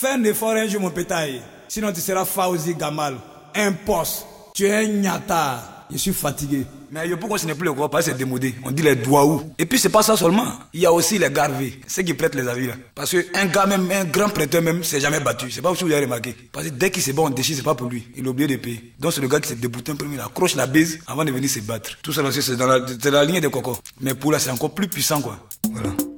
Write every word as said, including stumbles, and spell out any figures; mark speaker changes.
Speaker 1: Fais un effort un jour, mon pétail. Sinon, tu seras Fawzi Gamal. Un poste. Tu es un nyata. Je suis fatigué.
Speaker 2: Mais pourquoi ce n'est plus le groupe? Parce que c'est démodé. On dit les douaou. Et puis c'est pas ça seulement. Il y a aussi les garvés. Ceux qui prêtent les avis là. Parce qu'un gars même, un grand prêteur même, s'est jamais battu. C'est pas si vous avez remarqué. Parce que dès qu'il se bat, on déchire, c'est pas pour lui. Il a oublié de payer. Donc c'est le gars qui s'est débouté un peu, il accroche la base avant de venir se battre. Tout ça, c'est dans la, c'est la ligne de coco. Mais pour là, c'est encore plus puissant quoi. Voilà.